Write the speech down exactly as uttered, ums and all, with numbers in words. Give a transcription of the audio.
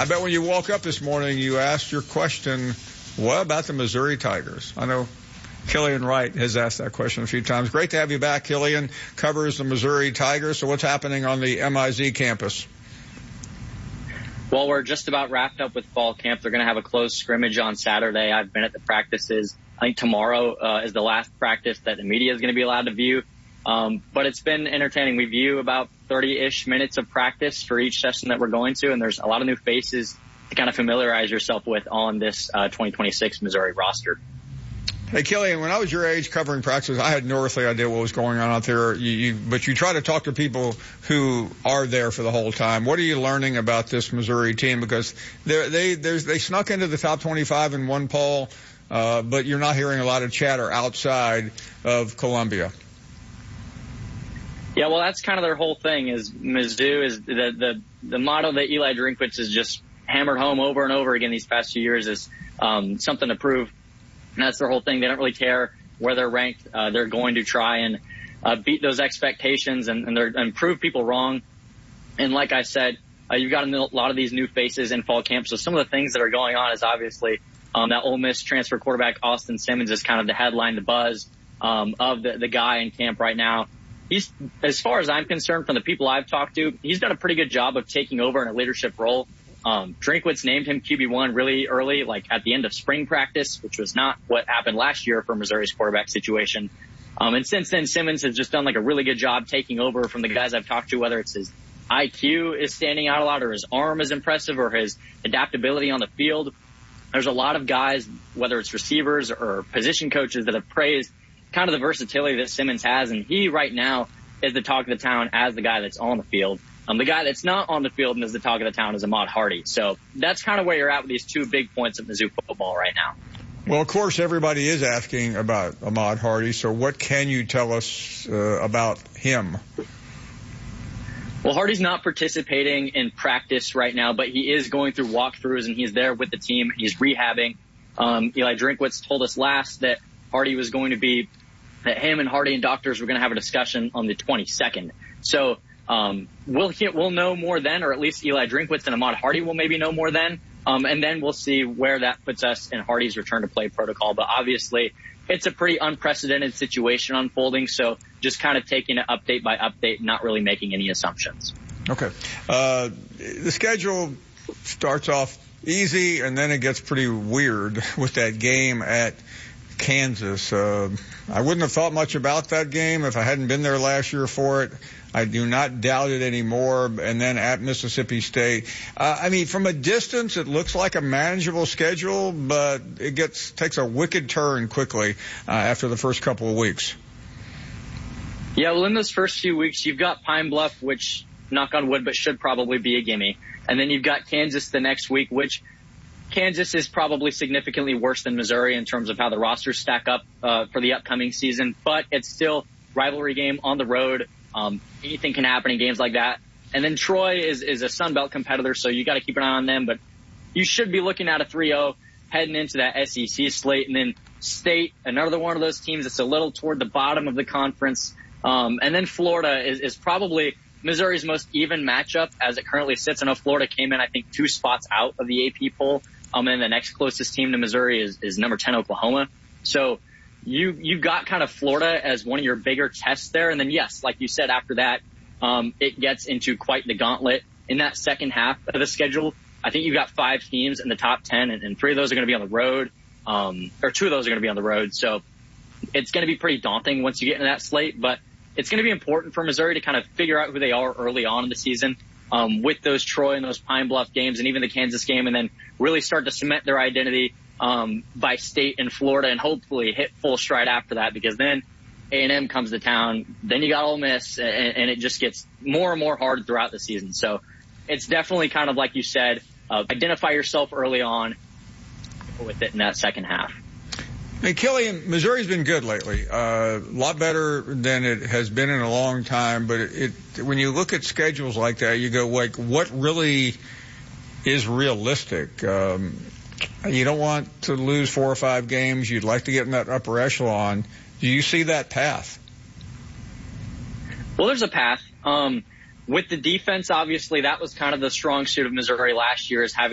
I bet when you woke up this morning, you asked your question, what about the Missouri Tigers? I know Killian Wright has asked that question a few times. Great to have you back, Killian. Covers the Missouri Tigers. So what's happening on the M I Z campus? Well, we're just about wrapped up with fall camp. They're going to have a closed scrimmage on Saturday. I've been at the practices. I think tomorrow uh, is the last practice that the media is going to be allowed to view. Um, but it's been entertaining. We view about thirty-ish minutes of practice for each session that we're going to, and there's a lot of new faces to kind of familiarize yourself with on this uh, twenty twenty-six Missouri roster. Hey, Killian, when I was your age covering practices, I had no earthly idea what was going on out there. You, you, but you try to talk to people who are there for the whole time. What are you learning about this Missouri team? Because they they they snuck into the top twenty-five in one poll, uh, but you're not hearing a lot of chatter outside of Columbia. Yeah, well, that's kind of their whole thing. Is Mizzou is the the the motto that Eli Drinkwitz has just hammered home over and over again these past few years is um, something to prove. And that's their whole thing. They don't really care where they're ranked. Uh, they're going to try and uh, beat those expectations and, and, and prove people wrong. And like I said, uh, you've got a lot of these new faces in fall camp. So some of the things that are going on is obviously um, that Ole Miss transfer quarterback Austin Simmons is kind of the headline, the buzz um, of the, the guy in camp right now. He's, as far as I'm concerned, from the people I've talked to, he's done a pretty good job of taking over in a leadership role. Um, Drinkwitz named him Q B one really early, like at the end of spring practice, which was not what happened last year for Missouri's quarterback situation. Um, and since then, Simmons has just done like a really good job taking over from the guys I've talked to, whether it's his I Q is standing out a lot or his arm is impressive or his adaptability on the field. There's a lot of guys, whether it's receivers or position coaches, that have praised kind of the versatility that Simmons has. And he right now is the talk of the town as the guy that's on the field. Um, the guy that's not on the field and is the talk of the town is Ahmad Hardy. So that's kind of where you're at with these two big points of Mizzou football right now. Well, of course, everybody is asking about Ahmad Hardy. So what can you tell us uh, about him? Well, Hardy's not participating in practice right now, but he is going through walkthroughs and he's there with the team. He's rehabbing. Um, Eli Drinkwitz told us last that Hardy was going to be, that him and Hardy and doctors were going to have a discussion on the twenty-second. So, Um, we'll we'll know more then, or at least Eli Drinkwitz and Ahmad Hardy will maybe know more then. Um, and then we'll see where that puts us in Hardy's return to play protocol. But obviously, it's a pretty unprecedented situation unfolding. So just kind of taking it update by update, not really making any assumptions. Okay. Uh, the schedule starts off easy and then it gets pretty weird with that game at Kansas. Uh, I wouldn't have thought much about that game if I hadn't been there last year for it. I do not doubt it anymore. And then at Mississippi State, uh, I mean, from a distance, it looks like a manageable schedule, but it gets takes a wicked turn quickly uh, after the first couple of weeks. Yeah, well, in those first few weeks, you've got Pine Bluff, which, knock on wood, but should probably be a gimme. And then you've got Kansas the next week, which Kansas is probably significantly worse than Missouri in terms of how the rosters stack up uh, for the upcoming season. But it's still rivalry game on the road. Um, anything can happen in games like that. And then Troy is, is a Sun Belt competitor, so you got to keep an eye on them. But you should be looking at a three oh heading into that S E C slate. And then State, another one of those teams that's a little toward the bottom of the conference. Um, and then Florida is, is probably Missouri's most even matchup as it currently sits. I know Florida came in, I think, two spots out of the A P poll. Um, and the next closest team to Missouri is, is number ten, Oklahoma. So you, you got kind of Florida as one of your bigger tests there. And then, yes, like you said, after that, um, it gets into quite the gauntlet in that second half of the schedule. I think you've got five teams in the top ten, and, and three of those are going to be on the road, um, or two of those are going to be on the road. So it's going to be pretty daunting once you get into that slate, but it's going to be important for Missouri to kind of figure out who they are early on in the season, um, with those Troy and those Pine Bluff games and even the Kansas game, and then really start to cement their identity um, by State and Florida, and hopefully hit full stride after that, because then A and M comes to town. Then you got Ole Miss, and, and it just gets more and more hard throughout the season. So it's definitely kind of like you said, uh, identify yourself early on with it in that second half. Hey, Killian, Missouri's been good lately. Uh, a lot better than it has been in a long time. But it, it, when you look at schedules like that, you go, like, what really is realistic? Um, you don't want to lose four or five games. You'd like to get in that upper echelon. Do you see that path? Well, there's a path. Um, with the defense, obviously, that was kind of the strong suit of Missouri last year, is having